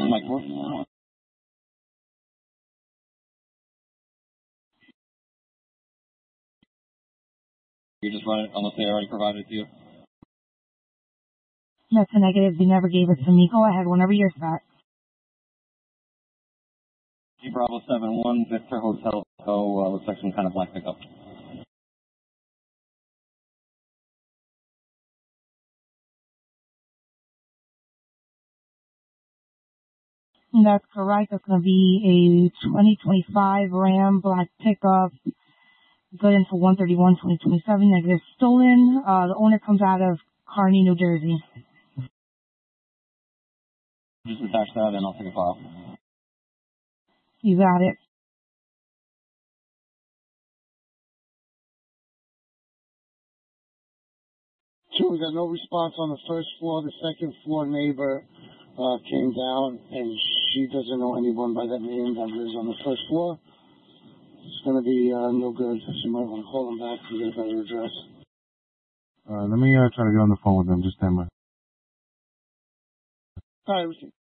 Mike, you just run it unless they already provided it to you? That's a negative. They never gave it to me. Go ahead whenever you're set. Bravo 7-1, Victor Hotel Co. Looks like some kind of black pickup. That's correct. It's going to be a 2025 Ram black pickup. Good into 131, 2027. Negative stolen. The owner comes out of Kearney, New Jersey. Just attach that and I'll take a file. You got it. Sure, we got no response on the first floor. The second floor neighbor came down, and she doesn't know anyone by that name that lives on the first floor. It's going to be no good. She might want to call them back to get a better address. Let me try to get on the phone with them. Just stand by. All right,